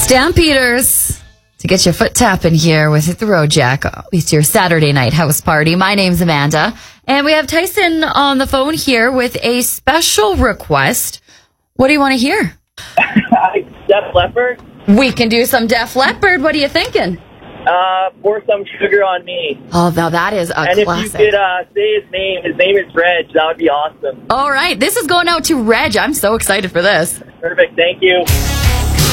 Stampeders to get your foot tapping here with Hit the Road Jack. It's your Saturday night house party. My name's Amanda, and we have Tyson on the phone here with a special request. What do you want to hear? Def Leppard. We can do some Def Leppard. What are you thinking? Pour Some Sugar on Me. Oh, now that is a and classic. if you could say his name is Reg, that would be awesome. All right, this is going out to Reg. I'm so excited for this. Perfect, thank you.